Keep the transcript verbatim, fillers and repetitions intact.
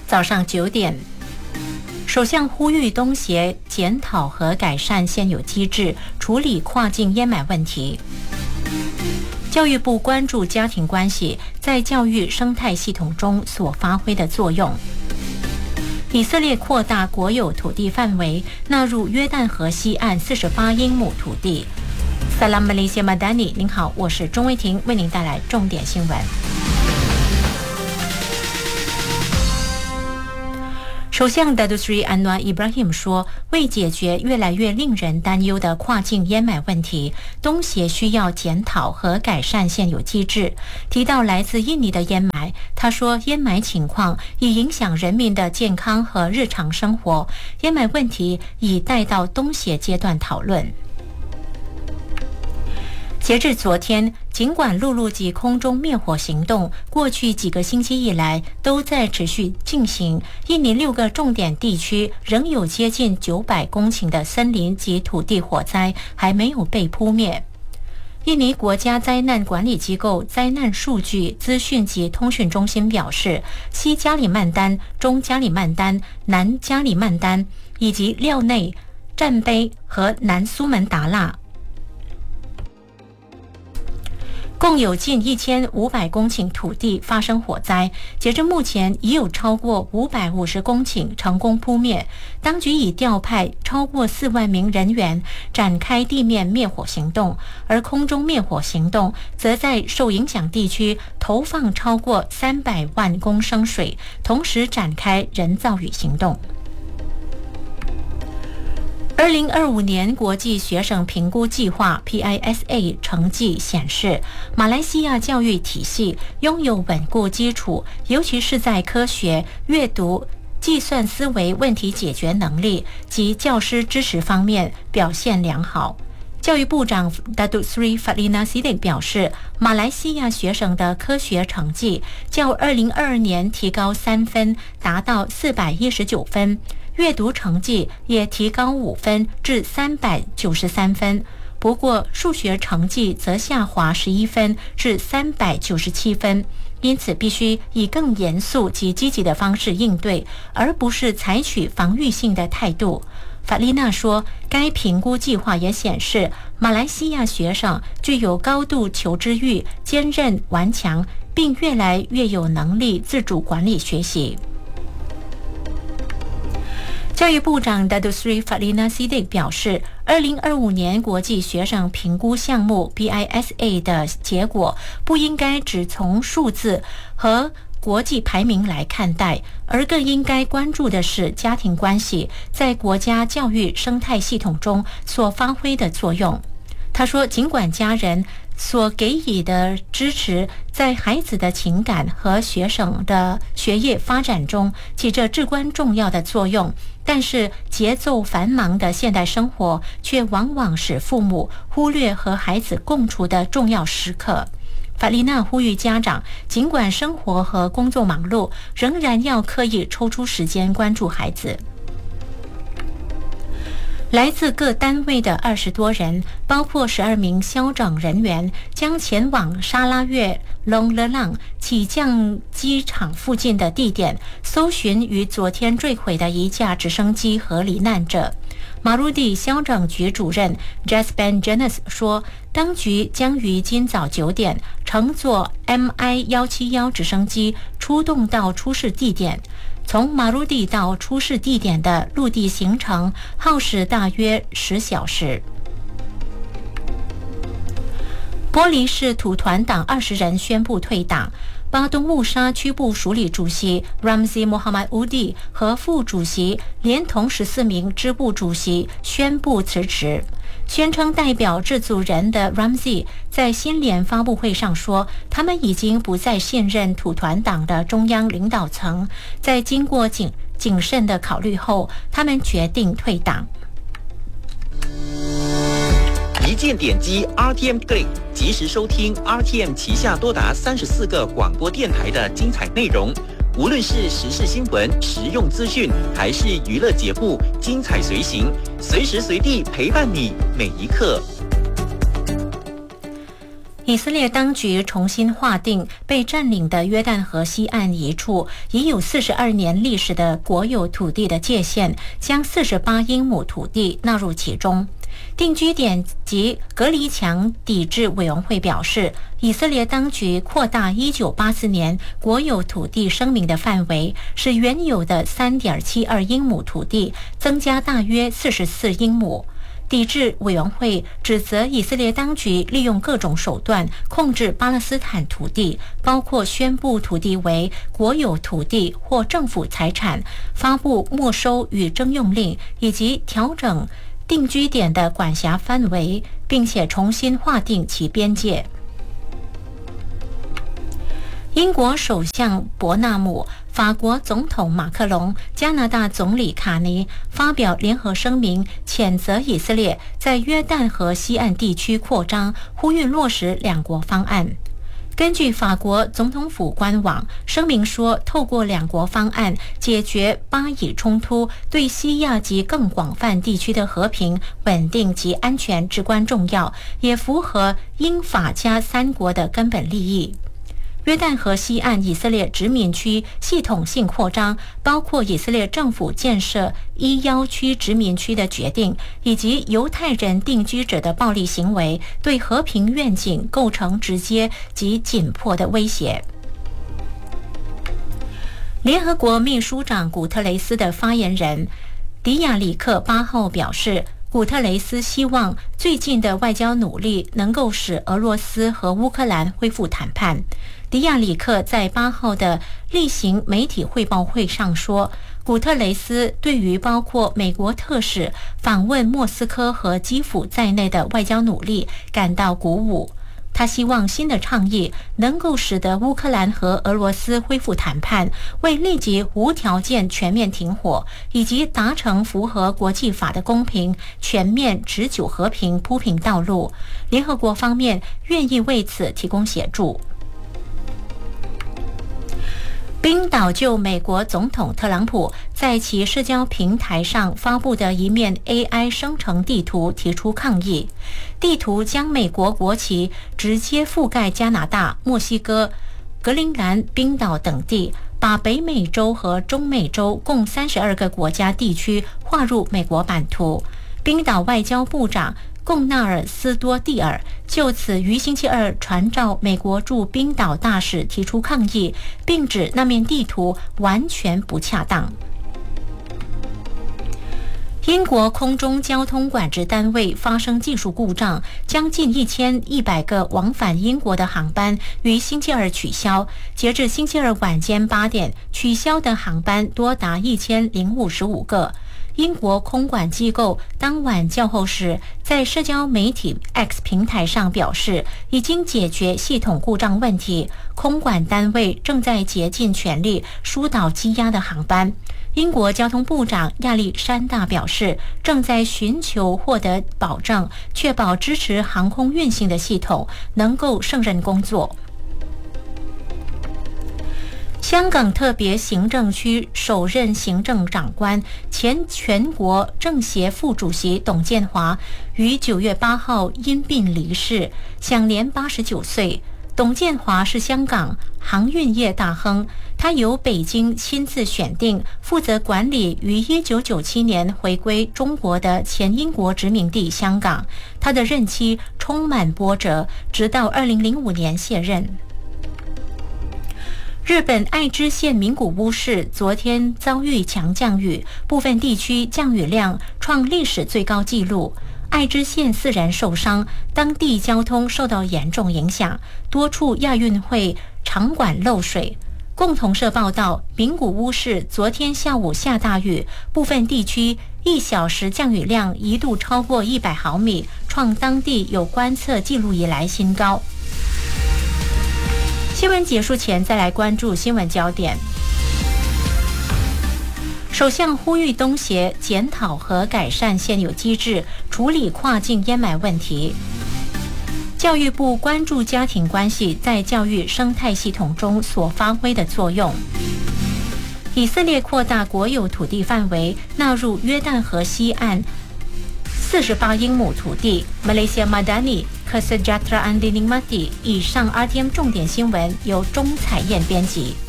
早上九点，首相呼吁东协检讨和改善现有机制，处理跨境烟霾问题。教育部关注家庭关系在教育生态系统中所发挥的作用。以色列扩大国有土地范围，纳入约旦河西岸四十八英亩土地。Salam Malaysia Madani， 您好，我是钟威婷，为您带来重点新闻。首相 Datuk Seri Anwar Ibrahim 说，为解决越来越令人担忧的跨境烟霾问题，东协需要检讨和改善现有机制。提到来自印尼的烟霾，他说烟霾情况已影响人民的健康和日常生活，烟霾问题已带到东协阶段讨论。截至昨天，尽管陆路及空中灭火行动过去几个星期以来都在持续进行，印尼六个重点地区仍有接近九百公顷的森林及土地火灾还没有被扑灭。印尼国家灾难管理机构灾难数据资讯及通讯中心表示，西加里曼丹、中加里曼丹、南加里曼丹以及廖内、占卑和南苏门答腊共有近一千五百公顷土地发生火灾，截至目前已有超过五百五十公顷成功扑灭。当局已调派超过四万名人员展开地面灭火行动，而空中灭火行动则在受影响地区投放超过三百万公升水，同时展开人造雨行动。二零二五年国际学生评估计划 P I S A 成绩显示，马来西亚教育体系拥有稳固基础，尤其是在科学、阅读、计算思维问题解决能力及教师支持方面表现良好。教育部长 Datuk Seri Fadlina Siddiq 表示，马来西亚学生的科学成绩较二零二二年提高三分，达到四百一十九分。阅读成绩也提高五分至三百九十三分，不过数学成绩则下滑十一分至三百九十七分，因此必须以更严肃及积极的方式应对，而不是采取防御性的态度。法丽娜说，该评估计划也显示，马来西亚学生具有高度求知欲、坚韧顽强，并越来越有能力自主管理学习。教育部长 Datuk Seri Fadlina Siddiq 表示，二零二五年国际学生评估项目 P I S A 的结果不应该只从数字和国际排名来看待，而更应该关注的是家庭关系在国家教育生态系统中所发挥的作用。他说，尽管家人所给予的支持在孩子的情感和学生的学业发展中起着至关重要的作用，但是节奏繁忙的现代生活却往往使父母忽略和孩子共处的重要时刻。法丽娜呼吁家长，尽管生活和工作忙碌，仍然要刻意抽出时间关注孩子。来自各单位的二十多人，包括十二名消长人员，将前往沙拉越 Long Lelang 起降机场附近的地点，搜寻于昨天坠毁的一架直升机和罹难者。马鲁地消长局主任 Jaspan Janis 说，当局将于今早九点乘坐 M I 一七一直升机出动到出事地点。从马鲁地到出事地点的陆地行程耗时大约十小时。玻璃市土团党二十人宣布退党，巴东乌沙区部署理主席 Ramzi Muhammad Udi 和副主席连同十四名支部主席宣布辞职。宣称代表制族人的 Ramzi 在新联发布会上说，他们已经不再信任土团党的中央领导层，在经过谨谨慎的考虑后，他们决定退党。 一键点击 R T M Click， 及时收听 R T M 旗下多达三十四个广播电台的精彩内容。无论是时事新闻、实用资讯，还是娱乐节目，精彩随行，随时随地陪伴你每一刻。 以色列当局重新划定被占领的约旦河西岸一处已有四十二年历史的国有土地的界限，将四十八英亩土地纳入其中。定居点及隔离墙抵制委员会表示，以色列当局扩大一九八四年国有土地声明的范围，使原有的 三点七二英亩土地增加大约四十四英亩。抵制委员会指责以色列当局利用各种手段控制巴勒斯坦土地，包括宣布土地为国有土地或政府财产，发布没收与征用令，以及调整定居点的管辖范围，并且重新划定其边界。英国首相伯纳姆、法国总统马克龙、加拿大总理卡尼发表联合声明，谴责以色列在约旦河西岸地区扩张，呼吁落实两国方案。根据法国总统府官网声明说，透过两国方案解决巴以冲突，对西亚及更广泛地区的和平、稳定及安全至关重要，也符合英法加三国的根本利益。约旦河西岸以色列殖民区系统性扩张，包括以色列政府建设一幺区殖民区的决定，以及犹太人定居者的暴力行为，对和平愿景构成直接及紧迫的威胁。联合国秘书长古特雷斯的发言人迪亚里克八号表示，古特雷斯希望最近的外交努力能够使俄罗斯和乌克兰恢复谈判。迪亚里克在八号的例行媒体汇报会上说，古特雷斯对于包括美国特使访问莫斯科和基辅在内的外交努力感到鼓舞。他希望新的倡议能够使得乌克兰和俄罗斯恢复谈判，为立即无条件全面停火以及达成符合国际法的公平、全面、持久和平铺平道路。联合国方面愿意为此提供协助。冰岛就美国总统特朗普在其社交平台上发布的一面 A I 生成地图提出抗议。地图将美国国旗直接覆盖加拿大、墨西哥、格陵兰、冰岛等地，把北美洲和中美洲共三十二个国家地区划入美国版图。冰岛外交部长贡纳尔斯多蒂尔就此于星期二传召美国驻冰岛大使提出抗议，并指那面地图完全不恰当。英国空中交通管制单位发生技术故障，将近一千一百个往返英国的航班于星期二取消。截至星期二晚间八点，取消的航班多达一千零五十五个。英国空管机构当晚较后时在社交媒体 X 平台上表示，已经解决系统故障问题，空管单位正在竭尽全力疏导积压的航班。英国交通部长亚历山大表示，正在寻求获得保证，确保支持航空运行的系统能够胜任工作。香港特别行政区首任行政长官、前全国政协副主席董建华于九月八号因病离世，享年八十九岁。董建华是香港航运业大亨，他由北京亲自选定，负责管理于一九九七年回归中国的前英国殖民地香港。他的任期充满波折，直到二零零五年卸任。日本爱知县名古屋市昨天遭遇强降雨，部分地区降雨量创历史最高纪录。爱知县四人受伤，当地交通受到严重影响，多处亚运会场馆漏水。共同社报道，名古屋市昨天下午下大雨，部分地区一小时降雨量一度超过一百毫米，创当地有观测记录以来新高。新闻结束前，再来关注新闻焦点。首相呼吁东协检讨和改善现有机制，处理跨境掩埋问题。教育部关注家庭关系在教育生态系统中所发挥的作用。以色列扩大国有土地范围，纳入约旦河西岸四十八英亩土地。马来西亚马达尼 Kesejahteraan dinikmati。以上 R T M 重点新闻由钟彩燕编辑。